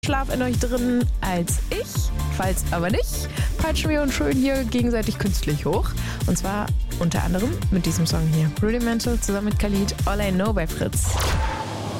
Schlaf in euch drin als ich. Falls aber nicht, peitschen wir uns schön hier gegenseitig künstlich hoch. Und zwar unter anderem mit diesem Song hier. Rudimental zusammen mit Khalid, All I Know bei Fritz.